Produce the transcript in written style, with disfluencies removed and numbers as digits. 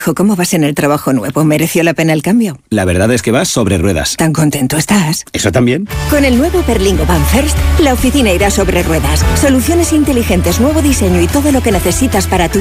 ¿Cómo vas en el trabajo nuevo? ¿Mereció la pena el cambio? La verdad es que vas sobre ruedas. ¿Tan contento estás? ¿Eso también? Con el nuevo Berlingo Van First, la oficina irá sobre ruedas. Soluciones inteligentes, nuevo diseño y todo lo que necesitas para tu